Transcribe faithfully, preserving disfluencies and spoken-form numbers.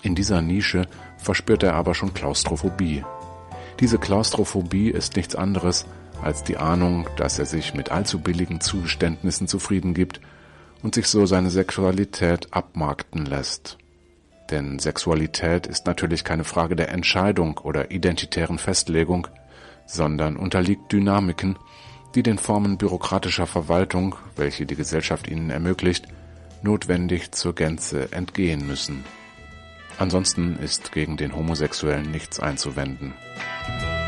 In dieser Nische verspürt er aber schon Klaustrophobie. Diese Klaustrophobie ist nichts anderes als die Ahnung, dass er sich mit allzu billigen Zugeständnissen zufrieden gibt und sich so seine Sexualität abmarkten lässt. Denn Sexualität ist natürlich keine Frage der Entscheidung oder identitären Festlegung, sondern unterliegt Dynamiken, die den Formen bürokratischer Verwaltung, welche die Gesellschaft ihnen ermöglicht, notwendig zur Gänze entgehen müssen. Ansonsten ist gegen den Homosexuellen nichts einzuwenden.